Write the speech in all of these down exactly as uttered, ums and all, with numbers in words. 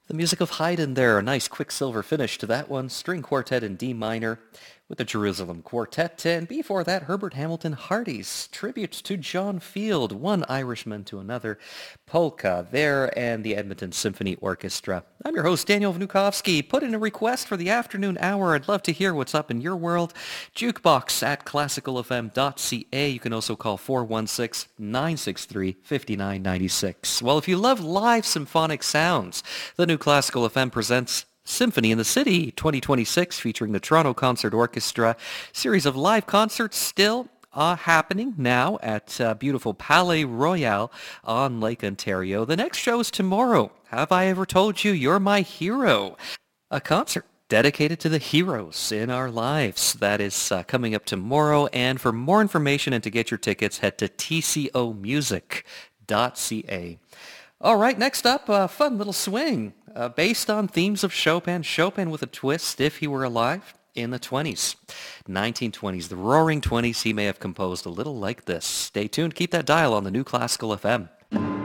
The music of Haydn there, a nice quicksilver finish to that one. String quartet in D minor with the Jerusalem Quartet. And before that, Herbert Hamilton Hardy's tribute to John Field, one Irishman to another. Polka there, and the Edmonton Symphony Orchestra. I'm your host, Daniel Vnukovsky. Put in a request for the afternoon hour. I'd love to hear what's up in your world. Jukebox at classical f m dot c a. You can also call four one six, nine six three, five nine nine six. Well, if you love live symphonic sounds, the new Classical F M presents Symphony in the City twenty twenty-six, featuring the Toronto Concert Orchestra. Series of live concerts still uh, happening now at uh, beautiful Palais Royal on Lake Ontario. The next show is tomorrow. Have I Ever Told You You're My Hero? A concert dedicated to the heroes in our lives. That is uh, coming up tomorrow. And for more information and to get your tickets, head to t c o music dot c a. All right, next up, a fun little swing uh, based on themes of Chopin. Chopin with a twist, if he were alive, in the twenties. nineteen twenties, the roaring twenties, he may have composed a little like this. Stay tuned, keep that dial on the new Classical F M.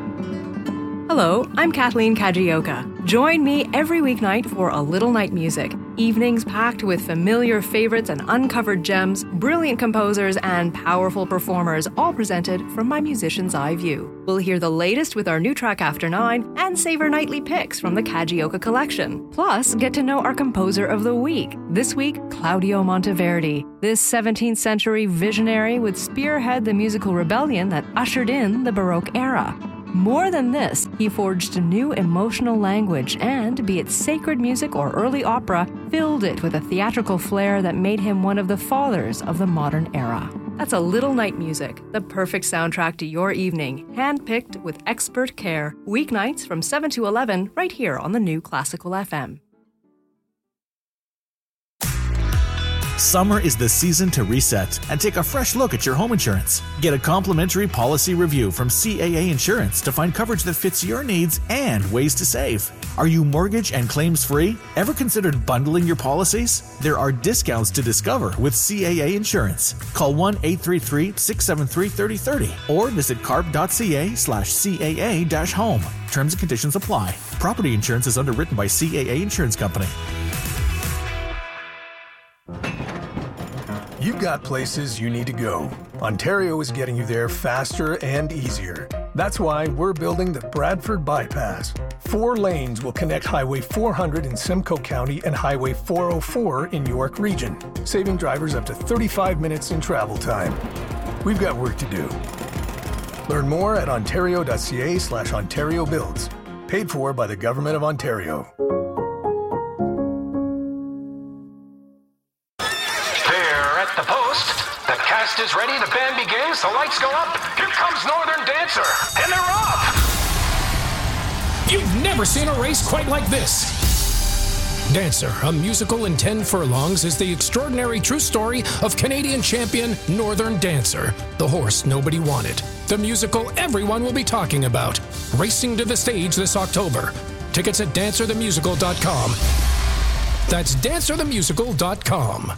Hello, I'm Kathleen Kajioka. Join me every weeknight for A Little Night Music. Evenings packed with familiar favorites and uncovered gems, brilliant composers, and powerful performers, all presented from my musician's eye view. We'll hear the latest with our new track After Nine and savor nightly picks from the Kajioka collection. Plus, get to know our composer of the week. This week, Claudio Monteverdi. This seventeenth century visionary would spearhead the musical rebellion that ushered in the Baroque era. More than this, he forged a new emotional language and, be it sacred music or early opera, filled it with a theatrical flair that made him one of the fathers of the modern era. That's A Little Night Music, the perfect soundtrack to your evening, handpicked with expert care, weeknights from seven to eleven, right here on the new Classical F M. Summer is the season to reset and take a fresh look at your home insurance. Get a complimentary policy review from C A A Insurance to find coverage that fits your needs and ways to save. Are you mortgage and claims free? Ever considered bundling your policies? There are discounts to discover with C A A Insurance. Call one eight three three, six seven three, three zero three zero or visit carp.ca slash CAA dash home. Terms and conditions apply. Property insurance is underwritten by C A A Insurance Company. You've got places you need to go. Ontario is getting you there faster and easier. That's why we're building the Bradford Bypass. Four lanes will connect Highway four hundred in Simcoe County and Highway four oh four in York Region, saving drivers up to thirty-five minutes in travel time. We've got work to do. Learn more at ontario.ca slash Ontario Builds. Paid for by the Government of Ontario. Is ready, the band begins, the lights go up, here comes Northern Dancer, and they're off! You've never seen a race quite like this. Dancer, a musical in ten furlongs, is the extraordinary true story of Canadian champion Northern Dancer, the horse nobody wanted. The musical everyone will be talking about, racing to the stage this October. Tickets at dancer the musical dot com. That's dancer the musical dot com.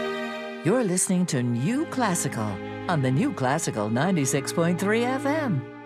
You're listening to New Classical on the New Classical ninety-six point three F M.